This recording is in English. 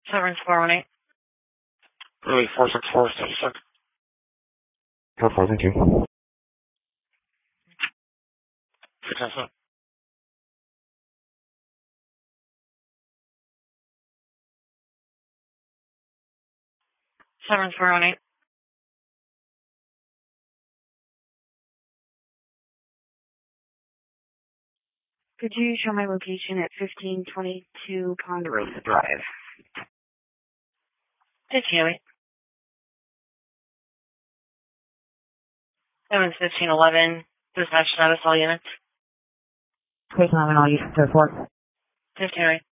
Severance 418. Really 464, stage 6. 4-4, thank you. 697. Severance 418. Could you show my location at 1522 Ponderosa Drive? 1508. Severance 1511. Dispatch status all units. 1511, all units, report. 1508.